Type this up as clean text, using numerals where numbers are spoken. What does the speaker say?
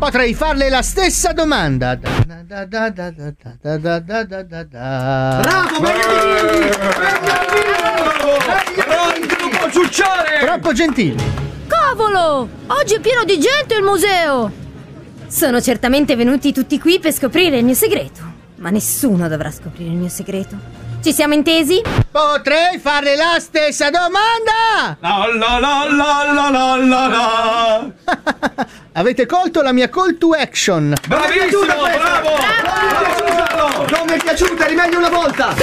Potrei farle la stessa domanda. Bravo, Troppo ciucciare! Troppo gentile. Cavolo! Oggi è pieno di gente il museo! Sono certamente venuti tutti qui per scoprire il mio segreto. Ma nessuno dovrà scoprire il mio segreto. Ci siamo intesi? Potrei farle la stessa domanda. Avete colto la mia call to action? Bravissimo, bravo! Non mi è piaciuta, rimeglio una volta!